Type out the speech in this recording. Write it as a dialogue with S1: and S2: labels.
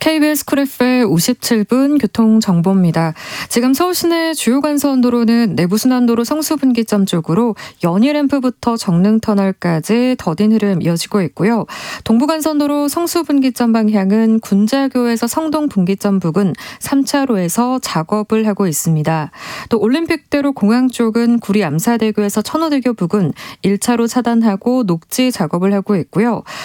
S1: KBS 쿨 FM 57분 교통정보입니다. 지금 서울시내 주요 간선도로는 내부순환도로 성수분기점 쪽으로 연희램프부터 정릉터널까지 더딘 흐름 이어지고 있고요. 동부간선도로 성수분기점 방향은 군자교에서 성동분기점 부근 3차로에서 작업을 하고 있습니다. 또 올림픽대로 공항 쪽은 구리 암사대교에서 천호대교 부근 1차로 차단하고 녹지 작업을 하고 있고요.